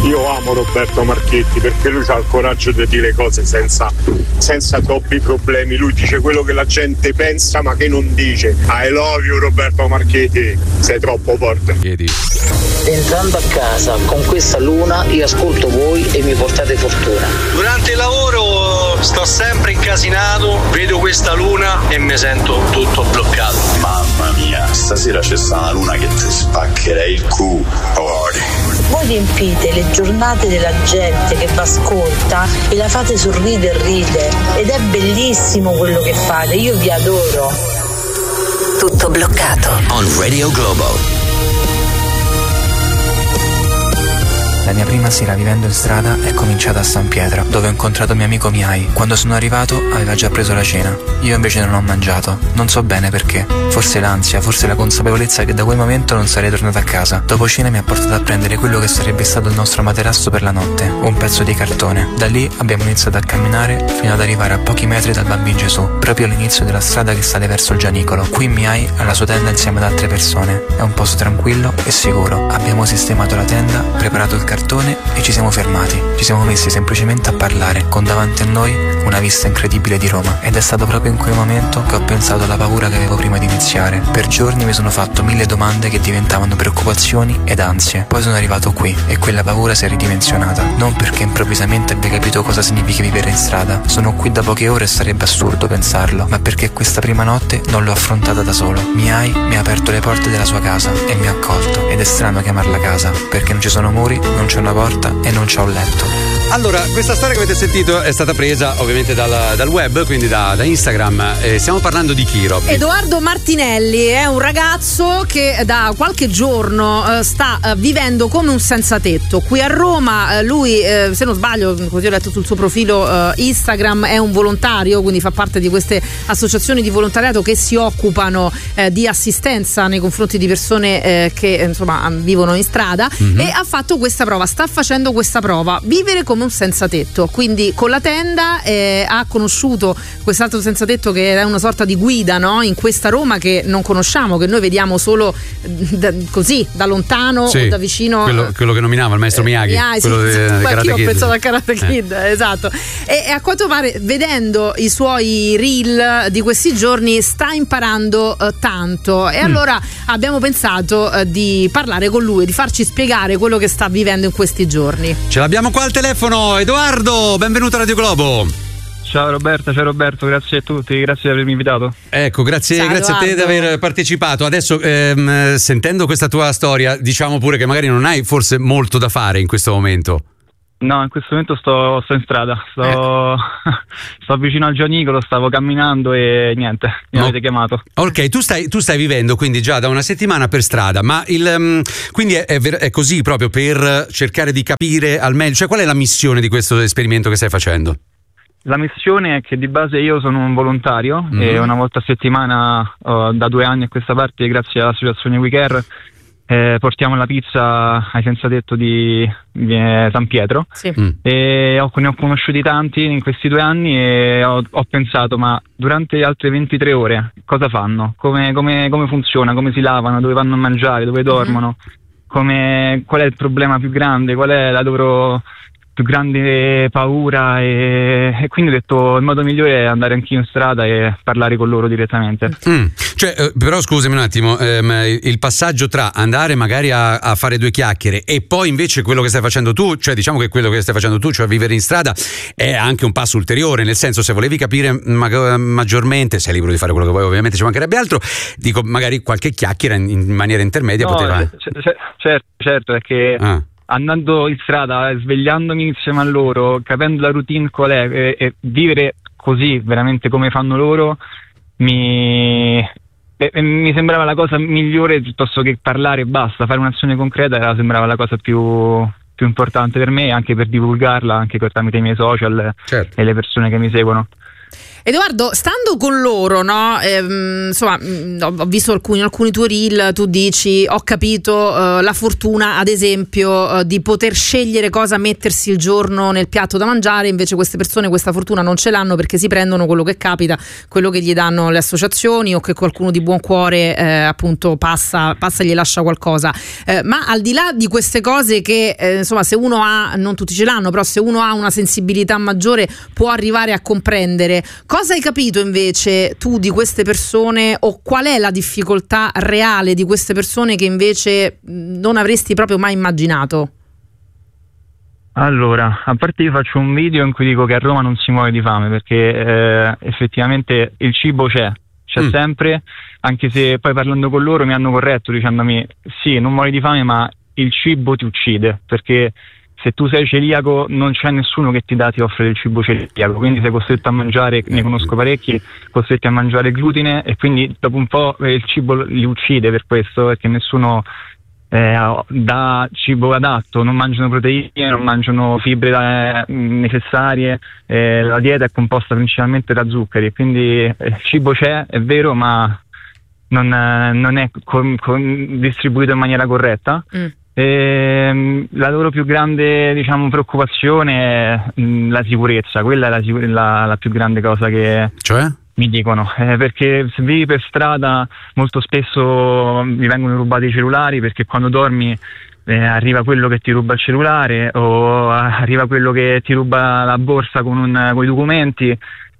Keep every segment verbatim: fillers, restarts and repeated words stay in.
Io amo Roberto Marchetti perché lui ha il coraggio di dire cose senza, senza troppi problemi. Lui dice quello che la gente pensa ma che non dice. I love you Roberto Marchetti, sei troppo forte. Entrando a casa con questa luna io ascolto voi e mi portate fortuna. Durante il lavoro sto sempre incasinato, vedo questa luna e mi sento tutto bloccato. Mamma mia, stasera c'è sta una luna che ti spaccherei il culo. Voi riempite le giornate della gente che vi ascolta e la fate sorridere e ride ed è bellissimo quello che fate, io vi adoro. Tutto bloccato on Radio Globo. La mia prima sera vivendo in strada è cominciata a San Pietro, dove ho incontrato mio amico Miai. Quando sono arrivato aveva già preso la cena. Io invece non ho mangiato. Non so bene perché. Forse l'ansia, forse la consapevolezza che da quel momento non sarei tornato a casa. Dopo cena mi ha portato a prendere quello che sarebbe stato il nostro materasso per la notte, un pezzo di cartone. Da lì abbiamo iniziato a camminare fino ad arrivare a pochi metri dal Bambin Gesù, proprio all'inizio della strada che sale verso il Gianicolo. Qui Miai ha la sua tenda insieme ad altre persone. È un posto tranquillo e sicuro. Abbiamo sistemato la tenda, preparato il cartone e ci siamo fermati. Ci siamo messi semplicemente a parlare, con davanti a noi una vista incredibile di Roma. Ed è stato proprio in quel momento che ho pensato alla paura che avevo prima di iniziare. Per giorni mi sono fatto mille domande che diventavano preoccupazioni ed ansie. Poi sono arrivato qui e quella paura si è ridimensionata. Non perché improvvisamente abbia capito cosa significa vivere in strada. Sono qui da poche ore e sarebbe assurdo pensarlo, ma perché questa prima notte non l'ho affrontata da solo. Miai mi ha aperto le porte della sua casa e mi ha accolto. Ed è strano chiamarla casa, perché non ci sono muri, non c'è una porta e non c'è un letto. Allora, questa storia che avete sentito è stata presa ovviamente dal, dal web, quindi da, da Instagram. Eh, stiamo parlando di chi, Robby? Edoardo Martinelli è un ragazzo che da qualche giorno eh, sta eh, vivendo come un senza tetto. Qui a Roma, eh, lui, eh, se non sbaglio, così ho letto sul suo profilo eh, Instagram, è un volontario, quindi fa parte di queste associazioni di volontariato che si occupano eh, di assistenza nei confronti di persone eh, che insomma vivono in strada, mm-hmm. e ha fatto questa prova, sta facendo questa prova, vivere come un senza tetto, quindi con la tenda eh, ha conosciuto quest'altro senza tetto che è una sorta di guida, no? In questa Roma che non conosciamo, che noi vediamo solo da, così da lontano, sì, o da vicino, quello, quello che nominava il maestro Miyagi, eh, Miyagi quello sì, di, di Karate Kid. Ho pensato a Karate Kid, eh. esatto, e, e a quanto pare vedendo i suoi reel di questi giorni sta imparando eh, tanto e mm. allora abbiamo pensato eh, di parlare con lui, di farci spiegare quello che sta vivendo in questi giorni. Ce l'abbiamo qua al telefono, Edoardo, benvenuto a Radio Globo. Ciao Roberta, ciao Roberto, grazie a tutti, grazie di avermi invitato. Ecco, grazie, ciao, grazie a te di aver partecipato. Adesso ehm, sentendo questa tua storia, diciamo pure che magari non hai forse molto da fare in questo momento. No, in questo momento sto, sto in strada, sto, eh. sto vicino al Gianicolo, stavo camminando e niente, mi no. avete chiamato. Ok, tu stai, tu stai vivendo quindi già da una settimana per strada, ma il, um, quindi è, è, è così proprio per cercare di capire al meglio, cioè qual è la missione di questo esperimento che stai facendo? La missione è che di base io sono un volontario, mm-hmm. e una volta a settimana, uh, da due anni a questa parte, grazie all'associazione WeCare, Eh, portiamo la pizza ai senza tetto di, di eh, San Pietro, sì. mm. e ho, ne ho conosciuti tanti in questi due anni e ho, ho pensato, ma durante le altre ventitré ore cosa fanno? Come, come, come funziona? Come si lavano? Dove vanno a mangiare? Dove dormono? Mm-hmm. Come, qual è il problema più grande? Qual è la loro più grande paura? E, e quindi ho detto il modo migliore è andare anch'io in strada e parlare con loro direttamente. Mm. Cioè, eh, però scusami un attimo, ehm, il passaggio tra andare magari a, a fare due chiacchiere e poi invece quello che stai facendo tu, cioè diciamo che quello che stai facendo tu, cioè vivere in strada, è anche un passo ulteriore, nel senso, se volevi capire ma- maggiormente, sei libero di fare quello che vuoi, ovviamente ci mancherebbe altro, dico magari qualche chiacchiera in, in maniera intermedia, no, poteva... c- c- certo, certo, è che... Ah. andando in strada, svegliandomi insieme a loro, capendo la routine qual è, e, e vivere così veramente come fanno loro mi, e, e mi sembrava la cosa migliore, piuttosto che parlare e basta, fare un'azione concreta sembrava la cosa più, più importante per me, anche per divulgarla anche tramite i miei social, certo. e le persone che mi seguono. Edoardo, stando con loro, no? Ehm, insomma, ho visto alcuni, alcuni tuoi reel, tu dici, ho capito eh, la fortuna, ad esempio, eh, di poter scegliere cosa mettersi il giorno nel piatto da mangiare, invece queste persone questa fortuna non ce l'hanno perché si prendono quello che capita, quello che gli danno le associazioni o che qualcuno di buon cuore eh, appunto passa, passa e gli lascia qualcosa. Eh, ma al di là di queste cose che, eh, insomma, se uno ha, non tutti ce l'hanno, però se uno ha una sensibilità maggiore può arrivare a comprendere. Cosa hai capito invece tu di queste persone, o qual è la difficoltà reale di queste persone che invece non avresti proprio mai immaginato? Allora, a parte io faccio un video in cui dico che a Roma non si muore di fame perché eh, effettivamente il cibo c'è, c'è mm. sempre, anche se poi parlando con loro mi hanno corretto dicendomi sì, non muori di fame ma il cibo ti uccide, perché se tu sei celiaco non c'è nessuno che ti dà, ti offre del cibo celiaco, quindi sei costretto a mangiare, ne conosco parecchi, costretti a mangiare glutine e quindi dopo un po' il cibo li uccide per questo, perché nessuno eh, dà cibo adatto, non mangiano proteine, non mangiano fibre eh, necessarie, eh, la dieta è composta principalmente da zuccheri, quindi eh, il cibo c'è, è vero, ma non, eh, non è con, con, distribuito in maniera corretta. Mm. E, la loro più grande, diciamo, preoccupazione è mh, la sicurezza, quella è la, sicur- la, la più grande cosa che cioè? mi dicono, eh, perché se vivi per strada molto spesso mi vengono rubati i cellulari, perché quando dormi eh, arriva quello che ti ruba il cellulare o arriva quello che ti ruba la borsa con, un, con i documenti,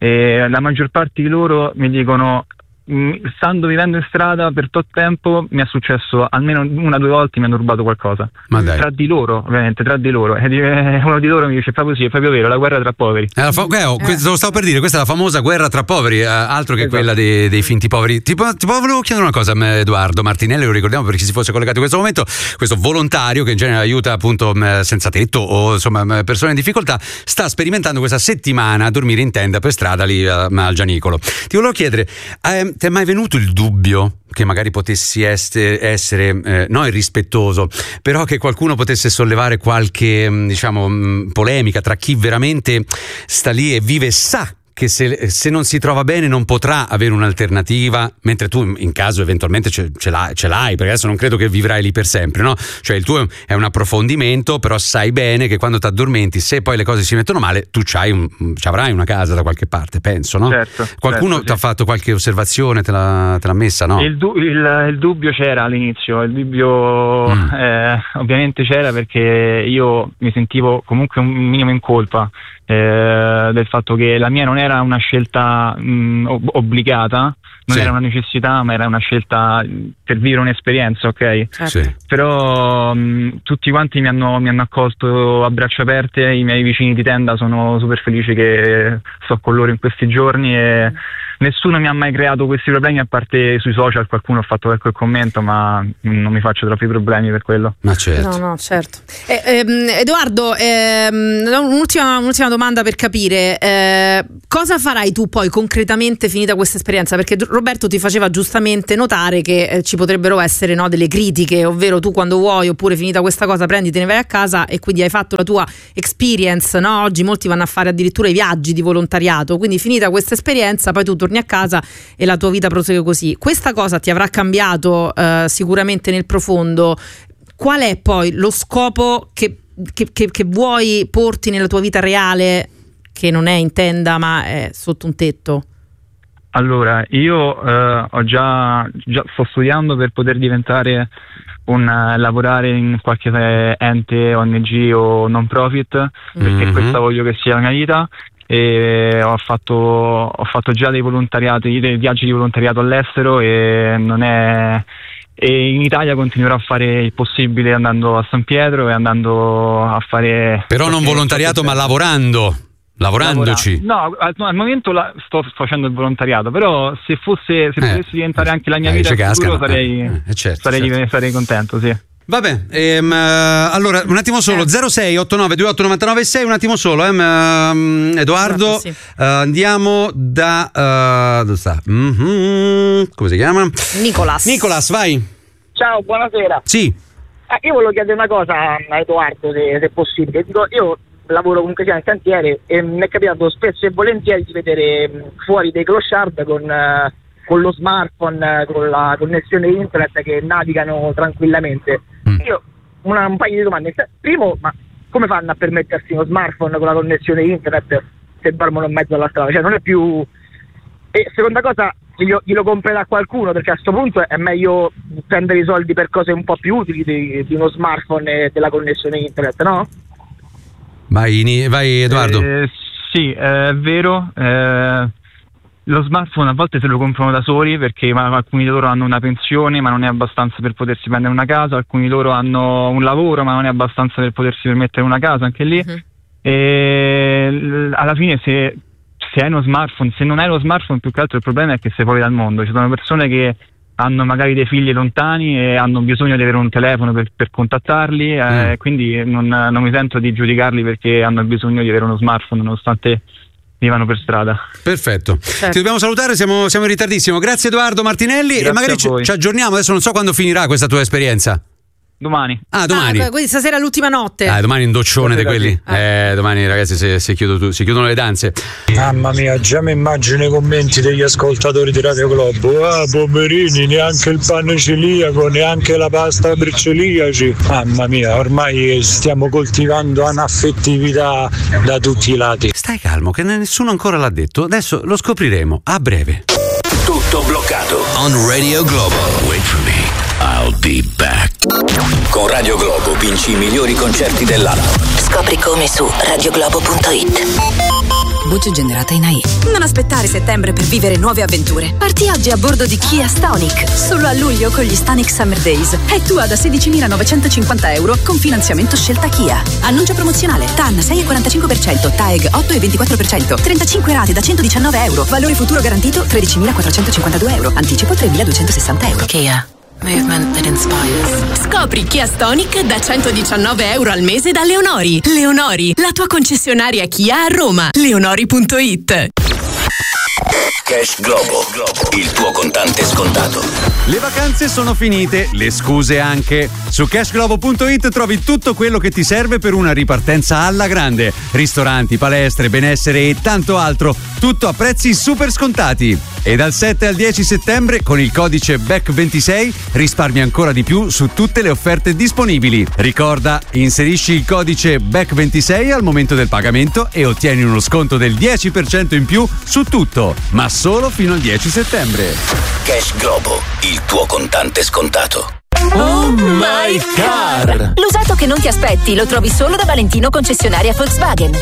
e la maggior parte di loro mi dicono stando vivendo in strada per tot tempo mi è successo almeno una o due volte, mi hanno rubato qualcosa. Ma dai. Tra di loro, ovviamente, tra di loro. E uno di loro mi dice proprio sì, è proprio vero, la guerra tra poveri. Eh, fa- eh, oh, questo lo stavo per dire, questa è la famosa guerra tra poveri, eh, altro che esatto. quella dei, dei finti poveri. Ti, ti volevo chiedere una cosa, Edoardo Martinelli, lo ricordiamo per chi si fosse collegato in questo momento, questo volontario che in genere aiuta appunto senza tetto o insomma persone in difficoltà, sta sperimentando questa settimana a dormire in tenda per strada lì al Gianicolo. Ti volevo chiedere, eh, ti è mai venuto il dubbio che magari potessi essere, essere eh, non irrispettoso, però che qualcuno potesse sollevare qualche diciamo polemica tra chi veramente sta lì e vive e sa che se, se non si trova bene non potrà avere un'alternativa, mentre tu in caso eventualmente ce, ce, l'hai, ce l'hai, perché adesso non credo che vivrai lì per sempre, no? Cioè il tuo è un approfondimento, però sai bene che quando ti addormenti, se poi le cose si mettono male, tu c'hai un, c'avrai una casa da qualche parte, penso, no? Certo, qualcuno certo, ti ha sì. fatto qualche osservazione, te l'ha, te l'ha messa, no? Il, du- il, il dubbio c'era all'inizio, il dubbio mm. eh, ovviamente c'era, perché io mi sentivo comunque un minimo in colpa Eh, del fatto che la mia non era una scelta mh, ob- obbligata, non sì. era una necessità, ma era una scelta per vivere un'esperienza, ok? Sì. Però mh, tutti quanti mi hanno, mi hanno accolto a braccia aperte, i miei vicini di tenda sono super felici che sto con loro in questi giorni e nessuno mi ha mai creato questi problemi, a parte sui social qualcuno ha fatto qualche commento, ma non mi faccio troppi problemi per quello. Ma certo. No, no, certo. Eh, ehm, Edoardo, ehm, un'ultima, un'ultima domanda per capire, eh, cosa farai tu poi concretamente finita questa esperienza? Perché Roberto ti faceva giustamente notare che eh, ci potrebbero essere, no, delle critiche, ovvero tu quando vuoi, oppure finita questa cosa prendi, te ne vai a casa e quindi hai fatto la tua experience, no? Oggi molti vanno a fare addirittura i viaggi di volontariato, quindi finita questa esperienza poi tu torni a casa e la tua vita prosegue così. Questa cosa ti avrà cambiato eh, sicuramente nel profondo. Qual è poi lo scopo che, che, che, che vuoi porti nella tua vita reale, che non è in tenda ma è sotto un tetto? Allora, io eh, ho già, già sto studiando per poter diventare un uh, lavorare in qualche ente, O N G o non profit, perché mm-hmm. questa voglio che sia la mia vita. E ho fatto ho fatto già dei volontariati, dei viaggi di volontariato all'estero, e non è e in Italia continuerò a fare il possibile andando a San Pietro e andando a fare però non volontariato ma lavorando lavorandoci Lavora. no al, al momento la, sto facendo il volontariato, però se fosse se eh, potesse diventare anche la mia eh, vita in futuro cascano. sarei, eh, certo, sarei, certo. sarei contento, sì. Vabbè, ehm, allora un attimo solo, zero sei otto nove due otto nove nove sei, un attimo solo, ehm, Edoardo, sì. uh, andiamo da uh, dove sta? Mm-hmm. Come si chiama? Nicolas. Nicolas, vai. Ciao, buonasera. Sì. Eh, io volevo chiedere una cosa a Edoardo, se, se è possibile. Dico, io lavoro comunque sia nel cantiere e mi è capitato spesso e volentieri di vedere fuori dei clochard con, uh, con lo smartphone, con la connessione internet, che navigano tranquillamente. Mm. Io una, un paio di domande. Primo, ma come fanno a permettersi uno smartphone con la connessione internet se dormono in mezzo alla strada? Cioè non è più... E seconda cosa, glielo, glielo comprerà qualcuno, perché a questo punto è meglio spendere i soldi per cose un po' più utili di, di uno smartphone e della connessione internet, no? Vai, vai Edoardo. Eh, sì, è vero. Eh, lo smartphone a volte se lo comprano da soli, perché ma, alcuni di loro hanno una pensione ma non è abbastanza per potersi prendere una casa, alcuni di loro hanno un lavoro ma non è abbastanza per potersi permettere una casa, anche lì. Uh-huh. E l- alla fine se... se hai uno smartphone, se non hai lo smartphone, più che altro il problema è che sei fuori dal mondo. Ci sono persone che hanno magari dei figli lontani e hanno bisogno di avere un telefono per, per contattarli, eh, mm. quindi non, non mi sento di giudicarli perché hanno bisogno di avere uno smartphone nonostante vivano per strada. Perfetto, certo. Ti dobbiamo salutare, siamo, siamo in ritardissimo. Grazie Edoardo Martinelli. Grazie, e magari ci, ci aggiorniamo. Adesso non so quando finirà questa tua esperienza. Domani. Ah, domani. Ah, quindi stasera è l'ultima notte. Ah, domani un doccione di quelli. Eh. eh, domani ragazzi si, si, chiudo, si chiudono le danze. Mamma mia, già mi immagino i commenti degli ascoltatori di Radio Globo. Ah, poverini, neanche il pane celiaco, neanche la pasta per celiaci. Mamma mia, ormai stiamo coltivando anaffettività da tutti i lati. Stai calmo, che nessuno ancora l'ha detto. Adesso lo scopriremo a breve. Tutto bloccato on Radio Globo. Wait for me. I'll be back. Con Radio Globo vinci i migliori concerti dell'anno. Scopri come su radioglobo punto it. Voce generata in A I. Non aspettare settembre per vivere nuove avventure. Parti oggi a bordo di Kia Stonic. Solo a luglio con gli Stonic Summer Days. E tua da sedicimilanovecentocinquanta euro con finanziamento scelta Kia. Annuncio promozionale. T A N sei virgola quarantacinque per cento, T A E G otto virgola ventiquattro per cento, trentacinque rate da centodiciannove euro. Valore futuro garantito tredicimilaquattrocentocinquantadue euro. Anticipo tremiladuecentosessanta euro. Kia. Movement that inspires. Scopri Kia Stonic da centodiciannove euro al mese da Leonori. Leonori, la tua concessionaria Kia a Roma. leonori punto it. Cash Globo, il tuo contante scontato. Le vacanze sono finite, le scuse anche. Su cash globo punto it trovi tutto quello che ti serve per una ripartenza alla grande. Ristoranti, palestre, benessere e tanto altro. Tutto a prezzi super scontati. E dal sette al dieci settembre con il codice B E C ventisei risparmi ancora di più su tutte le offerte disponibili. Ricorda, inserisci il codice B E C ventisei al momento del pagamento e ottieni uno sconto del dieci per cento in più su tutto, ma solo fino al dieci settembre. Cash Globo, il tuo contante scontato. Oh my car! L'usato che non ti aspetti lo trovi solo da Valentino concessionaria Volkswagen.